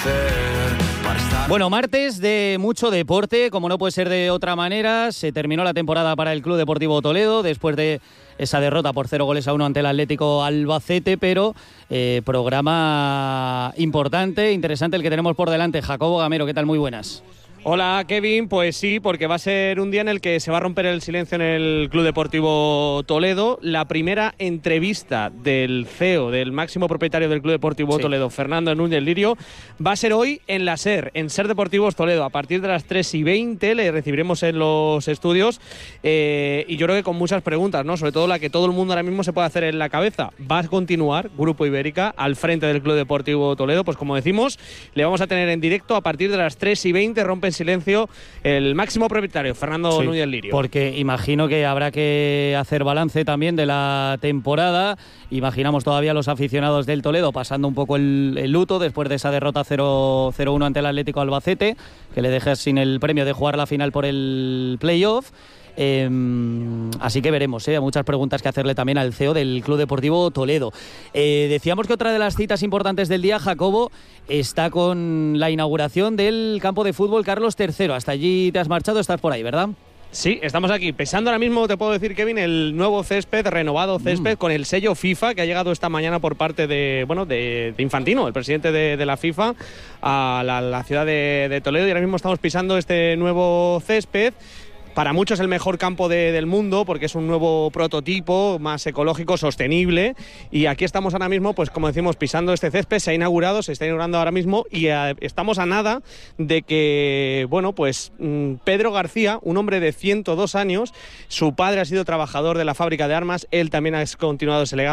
Bueno, martes de mucho deporte, como no puede ser de otra manera. Se terminó la temporada para el Club Deportivo Toledo después de esa derrota por 0-1 ante el Atlético Albacete, pero programa importante, interesante el que tenemos por delante. Jacobo Gamero, ¿qué tal? Muy buenas. Hola Kevin, pues sí, porque va a ser un día en el que se va a romper el silencio en el Club Deportivo Toledo. La primera entrevista del CEO, del máximo propietario del Club Deportivo Toledo, Fernando Núñez Lirio, va a ser hoy en la SER, en SER Deportivos Toledo. A partir de las 3:20 le recibiremos en los estudios y yo creo que con muchas preguntas, ¿no? Sobre todo la que todo el mundo ahora mismo se puede hacer en la cabeza. ¿Va a continuar Grupo Ibérica al frente del Club Deportivo Toledo? Pues como decimos, le vamos a tener en directo a partir de las 3:20, rompe en silencio el máximo propietario, Fernando Núñez Lirio. Porque imagino que habrá que hacer balance también de la temporada. Imaginamos todavía a los aficionados del Toledo pasando un poco el luto después de esa derrota 0-1 ante el Atlético Albacete, que le deja sin el premio de jugar la final por el playoff. Así que veremos, muchas preguntas que hacerle también al CEO del Club Deportivo Toledo. Decíamos que otra de las citas importantes del día, Jacobo, está con la inauguración del campo de fútbol Carlos III. Hasta allí te has marchado, estás por ahí, ¿verdad? Sí, estamos aquí. Pesando ahora mismo, te puedo decir, Kevin, el nuevo césped, renovado césped, con el sello FIFA, que ha llegado esta mañana por parte de Infantino, el presidente de la FIFA, a la ciudad de Toledo. Y ahora mismo estamos pisando este nuevo césped. Para muchos el mejor campo del mundo, porque es un nuevo prototipo más ecológico, sostenible, y aquí estamos ahora mismo, pues como decimos, pisando este césped. Se está inaugurando ahora mismo, y estamos a nada de que, bueno, pues Pedro García, un hombre de 102 años, su padre ha sido trabajador de la fábrica de armas, él también ha continuado ese legado.